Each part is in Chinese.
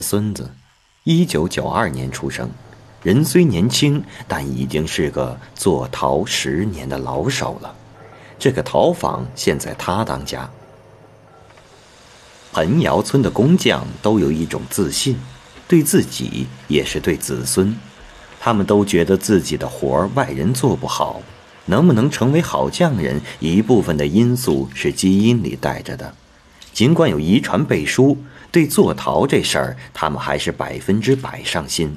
孙子，1992年出生，人虽年轻，但已经是个做陶10年的老手了。这个陶坊现在他当家。彭窑村的工匠都有一种自信，对自己也是对子孙，他们都觉得自己的活儿外人做不好，能不能成为好匠人，一部分的因素是基因里带着的。尽管有遗传背书，对做陶这事儿，他们还是100%上心。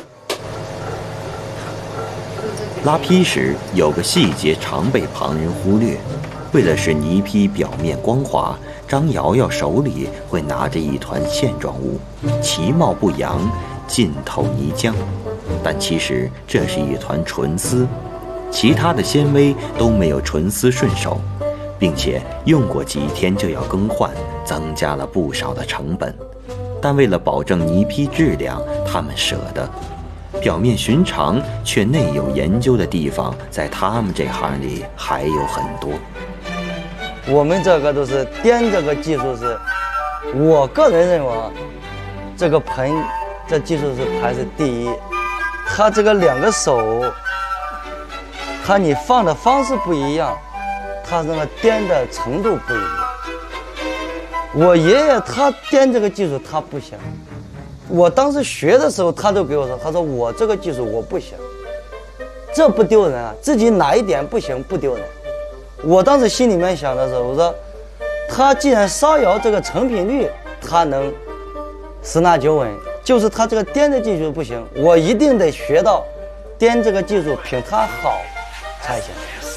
拉坯时有个细节常被旁人忽略，为了使泥坯表面光滑，张瑶瑶手里会拿着一团线状物，其貌不扬，浸透泥浆，但其实这是一团纯丝，其他的纤维都没有纯丝顺手，并且用过几天就要更换，增加了不少的成本。但为了保证泥坯质量，他们舍得。表面寻常却内有研究的地方，在他们这行里还有很多。 我们这个都是颠，这个技术是，我个人认为，这个盆这技术是排是第一。它这个2个手，它你放的方式不一样，它那个颠的程度不一样。我爷爷他颠这个技术他不行，我当时学的时候他都给我说，他说我这个技术我不行，这不丢人啊，自己哪一点不行不丢人。我当时心里面想的时候，我说他既然烧窑这个成品率他能10拿9稳，就是他这个颠的技术不行，我一定得学到颠这个技术比他好才行。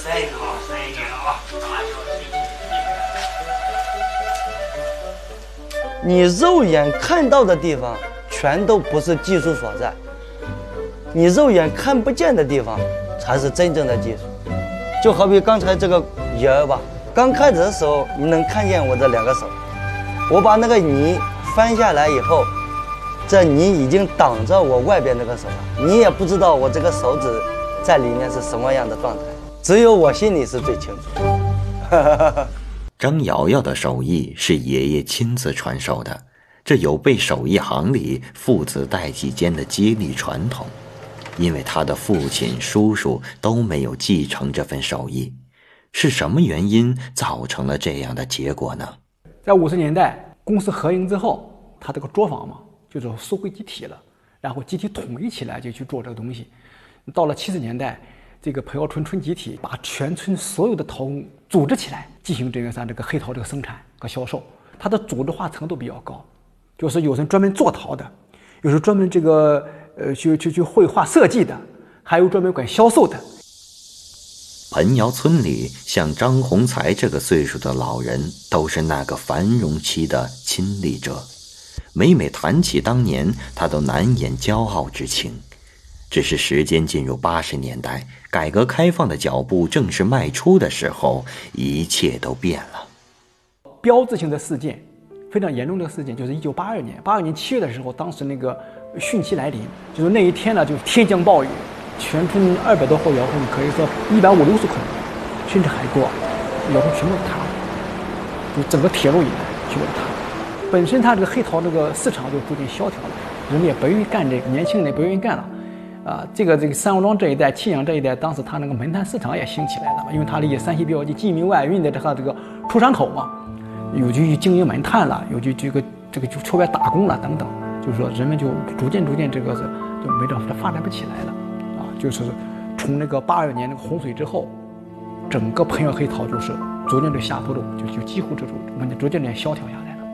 你肉眼看到的地方全都不是技术所在，你肉眼看不见的地方才是真正的技术。就好比刚才这个窑吧，刚开始的时候你能看见我这2个手，我把那个泥翻下来以后，这泥已经挡着我外边这个手了，你也不知道我这个手指在里面是什么样的状态，只有我心里是最清楚。 张瑶瑶的手艺是爷爷亲自传授的，这有悖手艺行里父子代际间的接力传统，因为他的父亲、叔叔都没有继承这份手艺。是什么原因造成了这样的结果呢？ 在50年代公司合营之后，他这个作坊嘛，就是收归集体了，然后集体统一起来就去做这个东西。到了70年代，这个彭窑村村集体把全村所有的陶工组织起来，进行这个黑陶这个生产和销售。它的组织化程度比较高，就是有人专门做陶的，有人专门去绘画设计的，还有专门管销售的。 彭窑村里像张洪才这个岁数的老人，都是那个繁荣期的亲历者，每谈起当年，他都难掩骄傲之情。只是时间进入80年代，改革开放的脚步正式迈出的时候，一切都变了。 标志性的事件，非常严重的事件，就是1982年，82年7月的时候，当时那个汛期来临，就是那一天呢，就是天降暴雨，全村200多户窑洞，可以说150-160口，甚至还多，窑洞全部塌了，就整个铁路以来全部塌了。本身它这个黑陶这个市场就逐渐萧条了，人们也不愿意干这个，年轻人也不愿意干了。这个三王庄这一带、沁阳这一带，当时它那个煤炭市场也兴起来了嘛，因为它离山西比较近，济民外运的它这个出山口嘛，有去经营煤炭了，有去这个就出外打工了等等，就是说人们就逐渐这个就没这发展不起来了就是从那个82年那个洪水之后，整个彭窑黑陶就是逐渐的下坡路，就几乎这种问题逐渐的萧条下来了，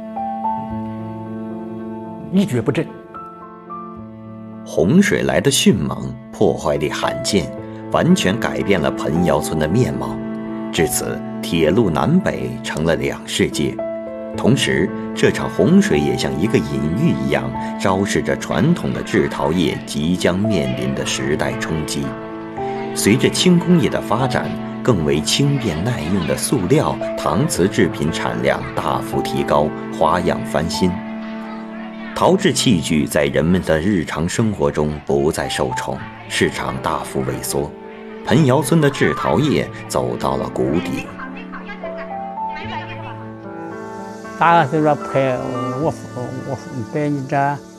一蹶不振。 洪水来的迅猛，破坏力罕见，完全改变了彭窑村的面貌。至此，铁路南北成了2世界。同时，这场洪水也像一个隐喻一样，昭示着传统的制陶业即将面临的时代冲击。随着轻工业的发展，更为轻便耐用的塑料、搪瓷制品产量大幅提高，花样翻新。陶制器具在人们的日常生活中不再受宠，市场大幅萎缩，彭窑村的制陶业走到了谷底。 大概是说拍我摆一张